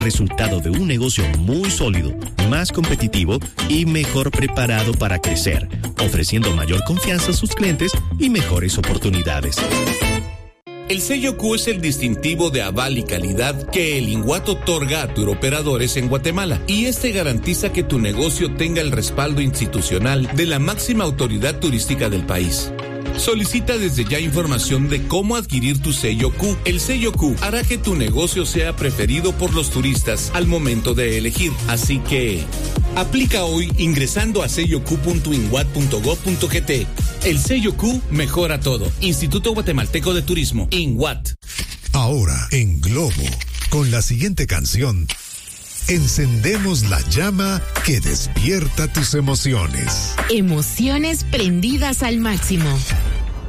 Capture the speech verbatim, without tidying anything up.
Resultado de un negocio muy sólido, más competitivo y mejor preparado para crecer, ofreciendo mayor confianza a sus clientes y mejores oportunidades. El sello Q es el distintivo de aval y calidad que el INWAT otorga a turoperadores en Guatemala, y este garantiza que tu negocio tenga el respaldo institucional de la máxima autoridad turística del país. Solicita desde ya información de cómo adquirir tu sello Q. El sello Q hará que tu negocio sea preferido por los turistas al momento de elegir. Así que aplica hoy ingresando a sello q punto inwat punto gob punto gt. El sello Q mejora todo. Instituto Guatemalteco de Turismo, INWAT. Ahora en Globo, con la siguiente canción, encendemos la llama que despierta tus emociones. Emociones prendidas al máximo.